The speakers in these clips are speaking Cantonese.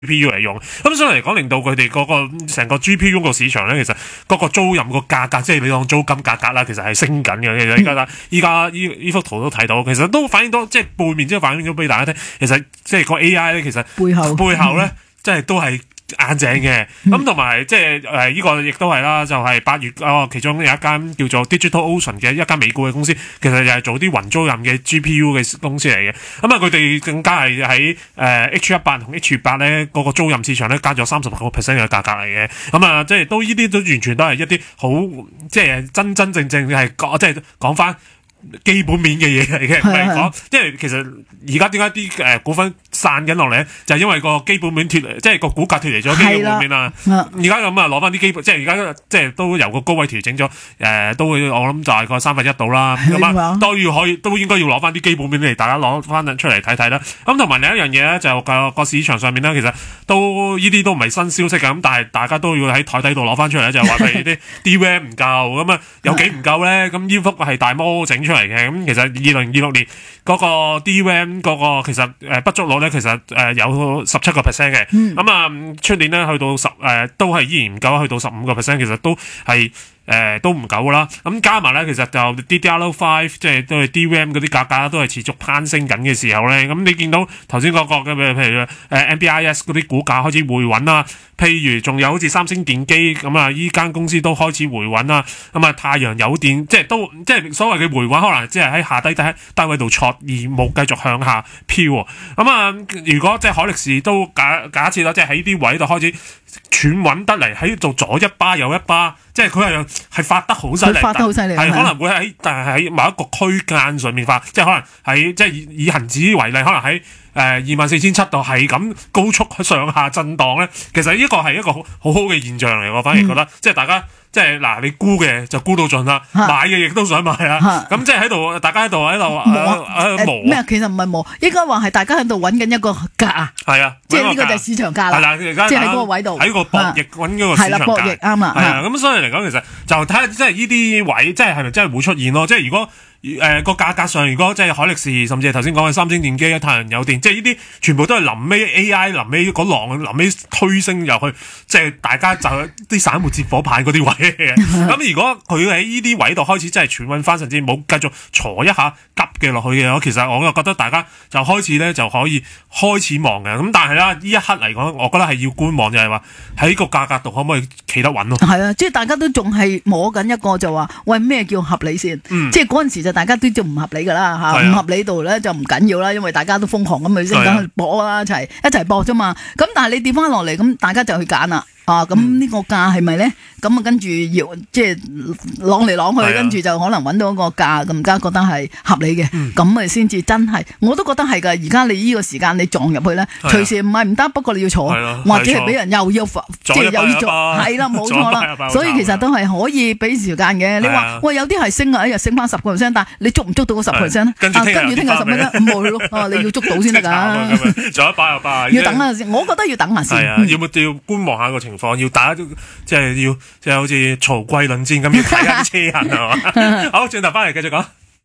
GPU 嚟用，咁所以嚟講令到佢哋嗰個成個 GPU 個市場咧，其實嗰個租賃個價格，即係你當租金價格啦，其實係升緊嘅。其實依家呢幅圖都睇到，其實都反映到即係背面，即係反映咗俾大家聽，其實即係個 AI 咧，其實背後咧，即係都係硬淨嘅。咁同埋即係呢個亦都係啦，就係8月其中有一間叫做 Digital Ocean 嘅一間美股嘅公司，其實又係做啲雲租賃嘅 GPU 嘅公司嚟嘅。咁啊，佢哋更加係喺H18同 H8咧嗰個租賃市場咧加咗39% 嘅價格嚟嘅。咁啊，即係都呢啲都完全都係一啲好即係真真正正係即係講翻基本面嘅嘢嚟嘅，唔係講，因為其實而家點解啲股份散緊落嚟咧，就係因為個基本面即係個股價脫離咗基本面啦。而家咁啊，攞翻啲基本，即係而家即係都由個高位調整咗，都會我諗大概1/3度啦。咁啊，都應該要攞翻啲基本面嚟，大家攞翻出嚟睇睇啦。咁同埋另一樣嘢咧，就個市場上面咧，其實都呢啲都唔係新消息嘅，咁但係大家都要喺台底度攞翻出嚟，就係話譬如啲 DRAM 唔夠，咁啊有幾唔夠咧？咁呢幅係大摩整出嚟嘅，咁其實2026年嗰個 DRAM 嗰個其實不足率咧，其實有17% 嘅，咁啊出年咧去到都係依然唔夠，去到15%，其實都係都唔夠啦。咁加埋咧，其實就 DDR5 即係都係 DRAM 嗰啲價格都係持續攀升緊嘅時候咧，咁你見到頭先嗰個嘅譬如NBIS 嗰啲股價開始回穩啦，譬如仲有好似三星電機咁啊，依間公司都開始回穩啦。咁啊，太陽有電即係所謂嘅回穩，可能即係喺下低位度挫而冇繼續向下飄。咁啊，如果即係海力士都假設啦，即係喺啲位度開始喘穩得嚟，喺度左一巴右一巴，即係佢係發得好犀利，係可能會喺某一個區間上面發，即係可能喺即係以恒指為例，可能喺24,700度係咁高速上下震盪咧。其實呢個係一個好好嘅現象嚟，我反而覺得即係大家。即係嗱，你沽嘅就沽到盡啦，買嘅亦都想買啦。咁即係喺度，大家喺度磨咩？其實唔係磨，應該話係大家喺度揾緊一個價。係啊，即係呢個就係市場價啦。係啦，而家即係喺嗰個位度，喺個博弈揾嗰個市場價。係啦，博弈啱啦。係啊，咁所以嚟講，其實就睇下即係呢啲位，即係係咪真係會出現咯？即係如果個價格上，如果即係海力士，甚至係頭先講嘅三星電機、太陽有電，即係呢啲全部都係臨尾 AI 臨尾嗰浪臨尾推升入去，即係大家就啲散戶接火棒嗰啲位嘅。咁如果佢喺呢啲位度開始真係喘穩翻，甚至冇繼續挫一下急嘅落去嘅話，其實我又覺得大家就開始咧就可以開始望嘅。咁但係啦，呢一刻嚟講，我覺得係要觀望，就係話喺個價格度可唔可以企得穩咯？係啊，即係大家都仲係摸緊一個就話，喂，咩叫合理先？即係嗰陣時就大家都就唔合理噶啦嚇，唔合理度咧就唔緊要啦，因為大家都瘋狂咁去升緊去搏啦，一齊搏啫嘛。咁但係你跌翻落嚟，咁大家就去揀啦。咁呢個價係咪咧？咁啊跟住要即係啷嚟啷去，跟住就可能揾到一個價，更加覺得係合理嘅，咁咪先至真係。我都覺得係㗎。而家你呢個時間你撞入去咧，隨時唔係唔得，不過你要坐，或者係俾人又要即係又要做，係啦，冇錯啦。所以其實都係可以俾時間嘅。你話喂有啲係升啊，一日升翻10%，但係你捉唔捉到個10%咧？跟住聽日10%咧，唔會咯。你要捉到先得㗎。仲有100又100，要等下先。我覺得要等下先。要觀望下個情況。要打即係好似曹劌論戰咁，要睇下啲車人係嘛？好，轉頭翻嚟繼續講。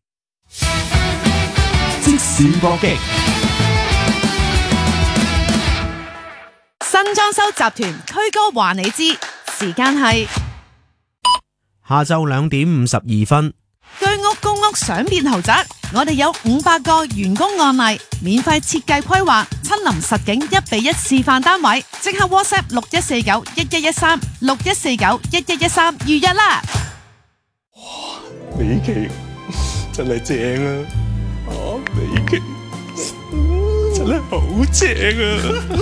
即時搏擊， 新裝修集團推歌話你知，時間係下晝2點52分。 居屋公屋想變豪宅，我哋有500個員工案例，免費設計規劃，親臨實景1:1示範單位，即刻 WhatsApp 61491113 61491113預約啦！ 哇，美琪真係正啊！美琪真係好正啊！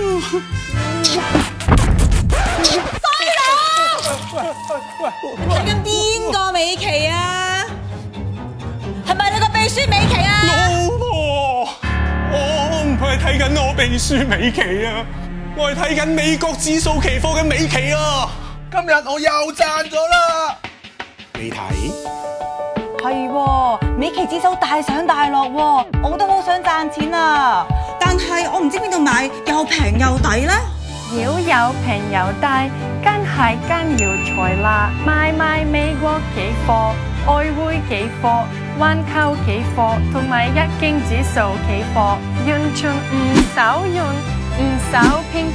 睇緊邊個美琪啊？係咪你個秘書美琪啊？ 老婆，我唔係睇緊我秘書美琪啊，我係睇緊美國指數期貨嘅美琪啊！今日我又賺咗啦！你睇？ 係，美琪指數大上大落，我都好想賺錢啊！但係我唔知邊度買又平又抵咧。 要有平有低，梗係跟要財啦！買美國期貨、外匯期貨、環球期貨同埋日經指數期貨，完全唔手軟， 唔少拼